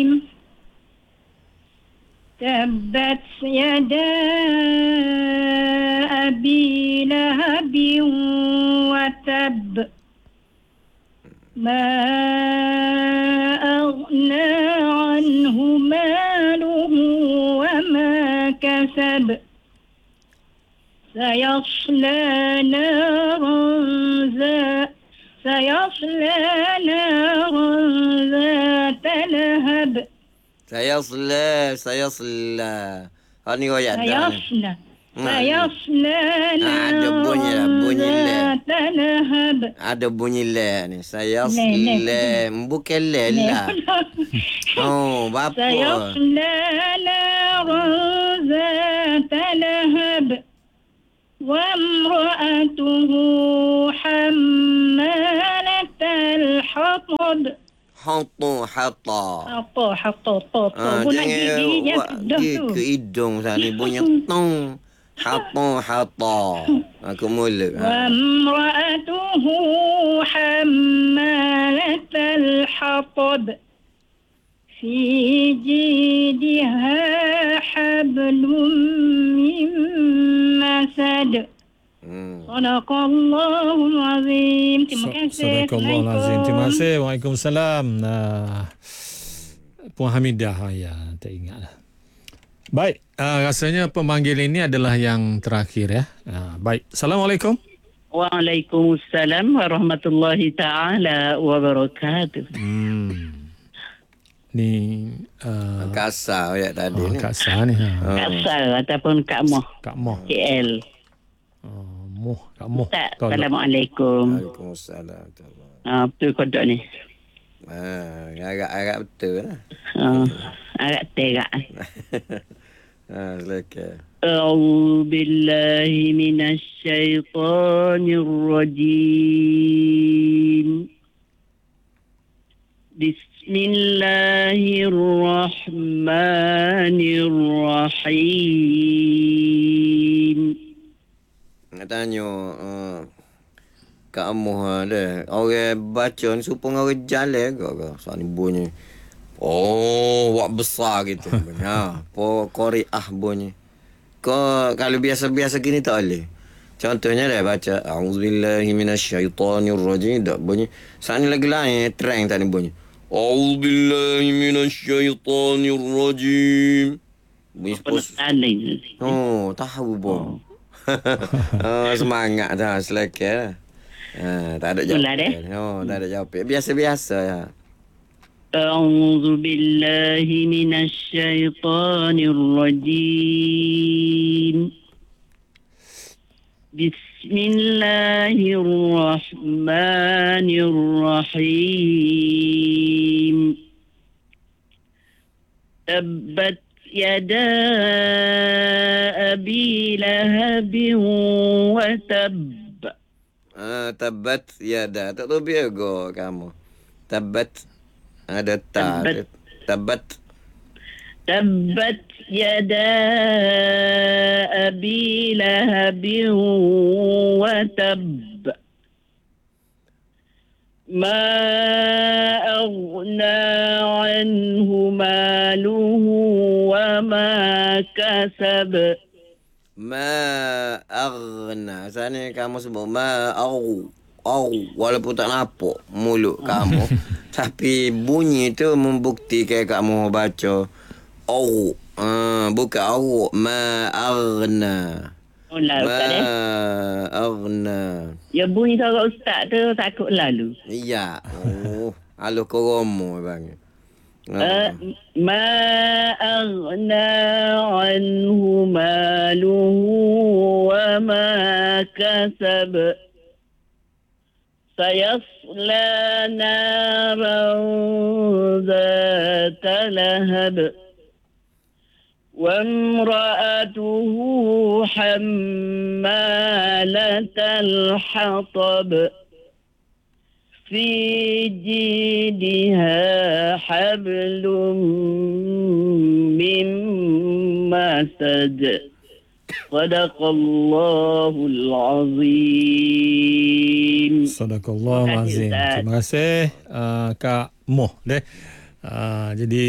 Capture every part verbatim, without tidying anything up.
Bismillahirrahmanirrahim. Tabbat yada abi lahabin wa tab. Ma aghna anhu maluhu wa ma kasab. Sayasla naran za Sayasla naran zata lahab. Sayasla, sayasla. Ha ni royak dah ni. Sayasla. Sayasla Ada bunyi lah, bunyi le. zata lahab. Ada bunyi le ni. Le, le. Sayasla. Bukan le lah. Oh, bapa. Sayasla naran zata lahab. Wa imra'atuhu hammalatal hatab. Hatta, hatta. Apa, hatta, ta, ta. Ah, Guna jangan gigi yang buat dah gigi tu. ke hidung sana ni bunyi tong. Hatta, hatta. Aku mulut. Wa imra'atuhu hammalatal hatab. Fi jidha hablum min masad. Hmm. Sadaqallahul azim. Terima kasih. Sadaqallahul azim. Terima kasih. Waalaikumsalam. Uh, Puan Hamidah. Oh, ya, tak ingat lah. Baik, uh, rasanya pemanggil ini adalah yang terakhir ya. Uh, baik. Assalamualaikum. Waalaikumsalam warahmatullahi ta'ala wabarakatuh. Hmm. Ni uh, Kasar ya tadi oh, ni. Kak Sah ni. Ha. Kak Sar ataupun Kak Moh. Kak Moh. K L. Oh, Moh, Kak Moh. Ustaz, Tolong. Assalamualaikum. Waalaikumsalam. Ah, betul kodok ni. Ah, agak-agak betul lah. Ah, agak terak. Ah, silakan. أعوذ بالله من الشيطان الرجيم بسم الله الرحمن الرحيم. Nak tanya uh, Kak Amuh ada orang baca ni supaya orang jalan ke ke soal ni bunyi. Oh, wak besar gitu. Ha, po Qari'ah bunyi. Kau kalau biasa-biasa gini tak boleh. Contohnya dah baca auzubillahi minasyaitonirrajim tak bunyi. Saat ni lagi lain trend tadi bunyi. Auzubillahi minasyaitonirrajim. Bunyi pos. Oh, tahu bom. Oh, semangat dah selaka. Ha, tak ada jawab. Oh, tak ada jawab. Biasa-biasa ya. أعوذ بالله من الشيطان الرجيم بسم الله الرحمن الرحيم تبت يدا أبي لهب وتب. Ah, tabat yada. Tak tahu biar go kamu. Tabat ada ta. Tabat. Tabat. تبت يدا أبي لهب وتب ما أغنى عنه ماله وما كسب. Ma aghna. Sana kamu sebut ma au au walaupun tak nampak mulut kamu. Tapi bunyi tu membuktikan kamu baca au. Ah, bukan au ma aghna. Oh, lah, Ma Ustaz eh. aghna. Ya bunyi suara Ustaz tu takut lalu. Iya. Oh, alu koromo bang. Uh, ما أغنى عنه ماله وما كسب سيصلى نارا ذات لهب وامرأته حمالة الحطب في جيدها حبل من مسد صدق الله العظيم. Sadaqallahul azim. Terima kasih uh, Kak Moh deh. Uh, jadi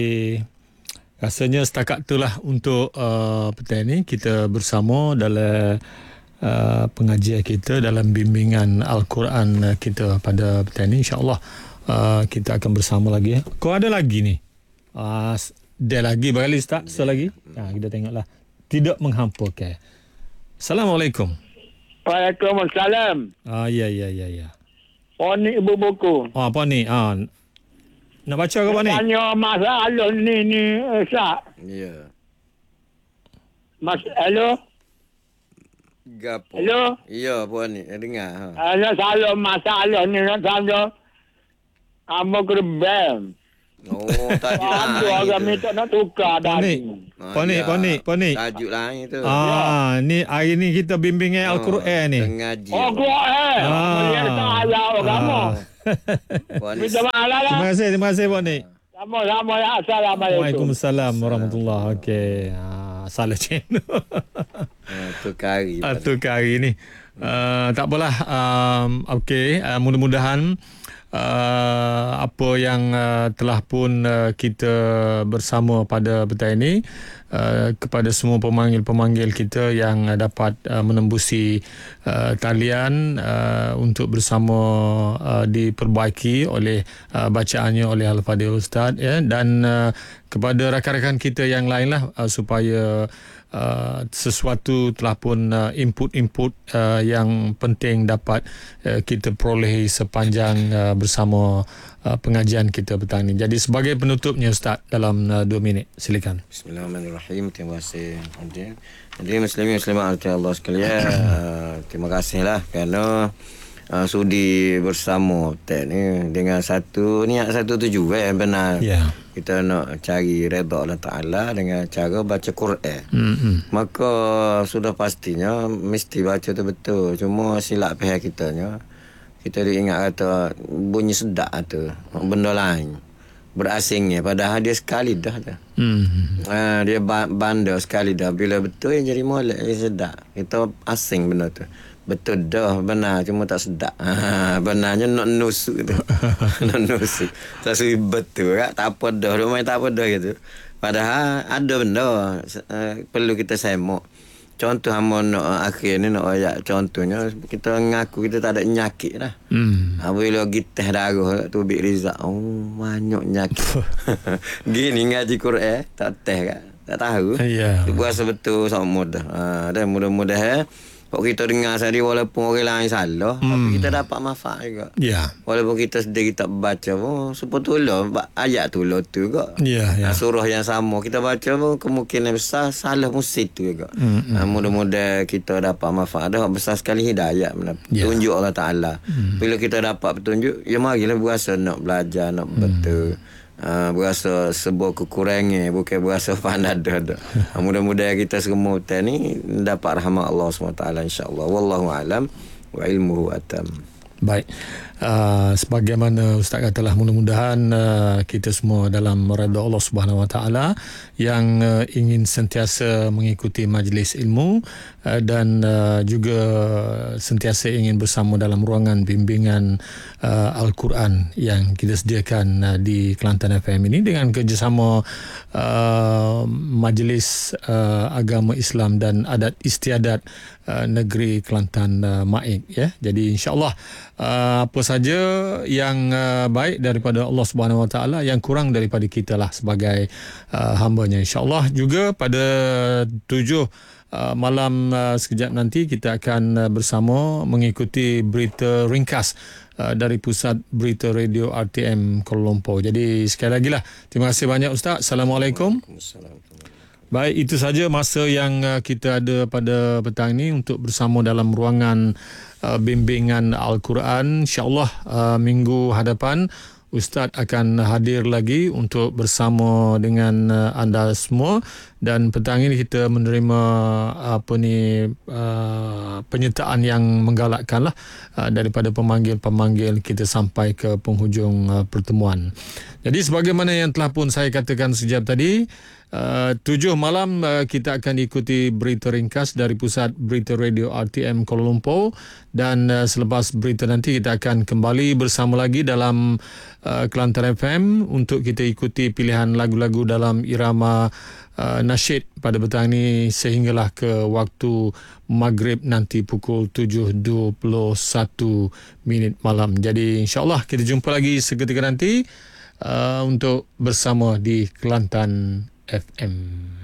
rasanya setakat itulah untuk uh, petang ni kita bersama dalam uh, pengajian kita dalam bimbingan Al-Quran kita pada petang ni. InsyaAllah uh, kita akan bersama lagi. Kau ada lagi ni? Uh, dia lagi barangkali Ustaz, selagi. Ha, kita tengoklah. Tidak menghampakan. Assalamualaikum. Waalaikumsalam. Ah ya ya ya ya. Oh ni ibu buku. Oh apa ni? Ah nak baca ke apa ni? Tanya masalah ni ni Ustaz. Ya. Mas hello. Gapo? Hello. Ya, puan ni. Dengar. Ha. Ada salah masalah ni nak tanya. Amo gerbem. Oh, tajuk Ada lain. orang minta nak tukar dah. Poni. Poni, poni, poni. Tajuk lain tu. Ah, ni hari ni kita bimbingan Al-Quran ni. Ngaji. Oh, gua eh. Ah. Melihat salah kamu. Puan ni. Minta maaf lah. Terima kasih, terima kasih Puan ni. Sama-sama ya. Assalamualaikum. Waalaikumsalam warahmatullahi. Okey. Ah, salah channel. Ah, tu kari. Ah, tu kari ni. Uh, tak apalah. Um, Okey, uh, mudah-mudahan Uh, apa yang uh, telah pun uh, kita bersama pada petang ini uh, kepada semua pemanggil-pemanggil kita yang uh, dapat uh, menembusi uh, talian uh, untuk bersama uh, diperbaiki oleh uh, bacaannya oleh Al-Fadhil Ustaz ya, dan uh, kepada rakan-rakan kita yang lainlah uh, supaya Uh, sesuatu telah pun uh, input-input uh, yang penting dapat uh, kita perolehi sepanjang uh, bersama uh, pengajian kita petang ini. Jadi sebagai penutupnya Ustaz dalam uh, dua minit, silakan. Bismillahirrahmanirrahim. Terima kasih. Jadi muslimin muslimat Allah sekalian, uh, terima kasihlah kerana uh, sudi bersama tek ni dengan satu niat satu tujuan yang benar. Ya. Yeah. Kita nak cari redha Allah Ta'ala dengan cara baca Quran. Mm-hmm. Maka sudah pastinya mesti baca tu betul. Cuma silap pihak kitanya, kita diingat kata bunyi sedak tu benda lain berasingnya, padahal dia sekali dah dah. Mm-hmm. Ha, dia bandar sekali dah. Bila betul yang jadi molek dia sedak. Kita asing benda tu. Betul dah benar, cuma tak sedap. Ha, benarnya nak nusuk tu. Nak nusuk. Tak suri betul kan? Tak apa dah. Dia main tak apa dah gitu. Padahal ada benda uh, perlu kita semak. Contoh hamba nak uh, akhir ni nak ayat contohnya kita ngaku kita tak ada nyakit dah. Hmm. Ha, bila gitah darah tu Bik Rizak. Oh, banyak nyakit. Gini ngaji Quran tak teh kan? Tak tahu. Ya. Dia buat sebetul sama mudah. Ha, dan mudah-mudahan kalau kita dengar tadi walaupun orang lain salah, hmm. tapi kita dapat manfaat juga. Ya. Walaupun kita sendiri tak baca pun, sepatutnya ayat tu lo tu juga. Ya, ya. Surah yang sama kita baca pun kemungkinan besar salah musid tu juga. Hmm, ha, mudah-mudahan kita dapat manfaat. Ada besar sekali hidayat. Ya. Tunjuk Allah Ta'ala. Hmm. Bila kita dapat petunjuk, ya marilah berasa nak belajar, nak hmm. betul. Uh, berasa sebuah kekurangan, bukan berasa pandai dah. uh, mudah-mudahan kita semua ni dapat rahmat Allah subhanahu wa taala insya-Allah. Wallahu alam wa ilmuhu atam. Baik. Uh, sebagaimana Ustaz katalah, mudah-mudahan uh, kita semua dalam redha Allah Subhanahu Wa Taala yang uh, ingin sentiasa mengikuti majlis ilmu uh, dan uh, juga sentiasa ingin bersama dalam ruangan bimbingan uh, Al-Quran yang kita sediakan uh, di Kelantan F M ini dengan kerjasama uh, Majlis uh, Agama Islam dan Adat Istiadat uh, Negeri Kelantan uh, Maik ya. Jadi insya-Allah uh, apa saja yang uh, baik daripada Allah Subhanahu Wa Taala, yang kurang daripada kita lah sebagai uh, hamba-Nya. InsyaAllah juga pada tujuh uh, malam uh, sekejap nanti kita akan uh, bersama mengikuti berita ringkas uh, dari Pusat Berita Radio R T M Kuala Lumpur. Jadi sekali lagi lah, terima kasih banyak Ustaz. Assalamualaikum. Baik, itu saja masa yang uh, kita ada pada petang ini untuk bersama dalam ruangan uh, bimbingan Al-Quran. InsyaAllah uh, minggu hadapan Ustaz akan hadir lagi untuk bersama dengan uh, anda semua, dan petang ini kita menerima apa ni uh, penyertaan yang menggalakkanlah uh, daripada pemanggil-pemanggil kita sampai ke penghujung uh, pertemuan. Jadi sebagaimana yang telah pun saya katakan sekejap tadi, uh, tujuh malam uh, kita akan ikuti berita ringkas dari Pusat Berita Radio R T M Kuala Lumpur, dan uh, selepas berita nanti kita akan kembali bersama lagi dalam uh, Kelantan F M untuk kita ikuti pilihan lagu-lagu dalam irama uh, nasyid pada petang ini sehinggalah ke waktu maghrib nanti pukul tujuh dua puluh satu minit malam. Jadi insyaAllah kita jumpa lagi seketika nanti Uh, untuk bersama di Kelantan F M.